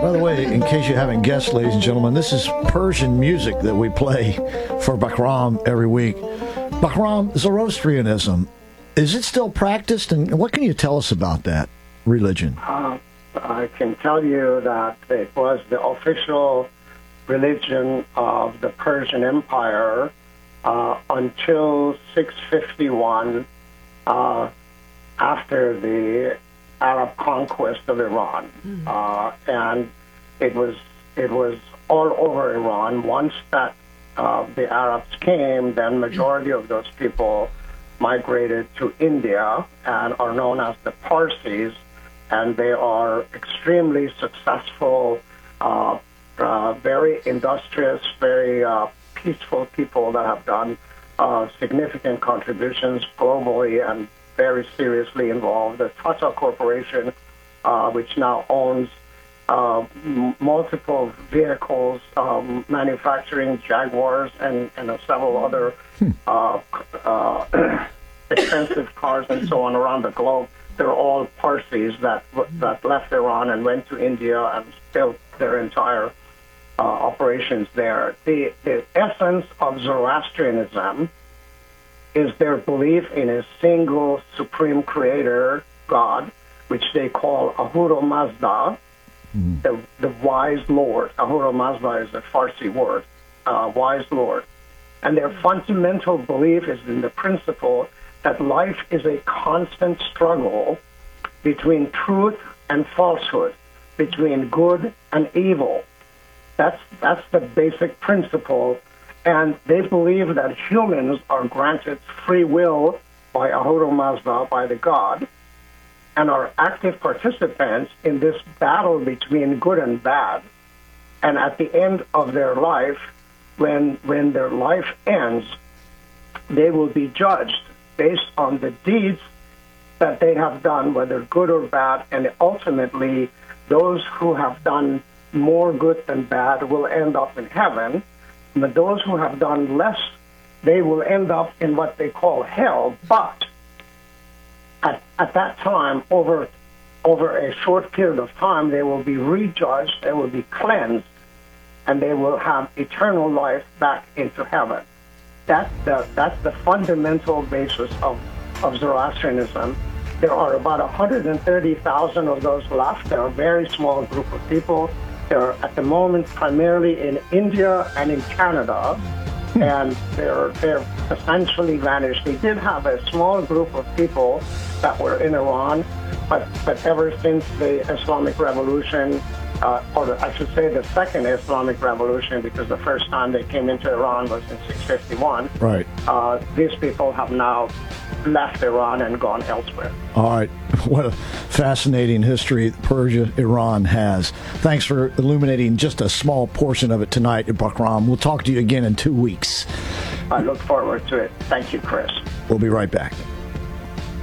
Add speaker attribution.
Speaker 1: By the way, in case you haven't guessed, ladies and gentlemen, this is Persian music that we play for Bahram every week. Bahram, Zoroastrianism, is it still practiced, and what can you tell us about that religion?
Speaker 2: I can tell you that it was the official religion of the Persian Empire until 651, after the Arab conquest of Iran, and it was all over Iran. Once that the Arabs came, then majority of those people migrated to India and are known as the Parsis, and they are extremely successful, very industrious, very peaceful people that have done significant contributions globally and very seriously involved. The Tata Corporation, which now owns multiple vehicles, manufacturing Jaguars and several other expensive cars and so on around the globe. They're all Parsis that left Iran and went to India and built their entire operations there. The essence of Zoroastrianism is their belief in a single supreme creator, God, which they call Ahura Mazda, the wise Lord. Ahura Mazda is a Farsi word, wise Lord. And their fundamental belief is in the principle that life is a constant struggle between truth and falsehood, between good and evil. That's the basic principle. And they believe that humans are granted free will by Ahura Mazda, by the God, and are active participants in this battle between good and bad. And at the end of their life, when their life ends, they will be judged based on the deeds that they have done, whether good or bad, and ultimately those who have done more good than bad will end up in heaven. But those who have done less, they will end up in what they call hell. But at that time, over a short period of time, they will be rejudged, they will be cleansed, and they will have eternal life back into heaven. That's the fundamental basis of Zoroastrianism. There are about 130,000 of those left. They're a very small group of people. They're at the moment primarily in India and in Canada, and they're essentially vanished. They did have a small group of people that were in Iran, but ever since the Islamic Revolution, or I should say the second Islamic Revolution, because the first time they came into Iran was in 651.
Speaker 1: Right.
Speaker 2: These people have now left Iran and gone elsewhere.
Speaker 1: All right. What a fascinating history Persia, Iran has. Thanks for illuminating just a small portion of it tonight at Bahram. We'll talk to you again in 2 weeks.
Speaker 2: I look forward to it. Thank you, Chris.
Speaker 1: We'll be right back.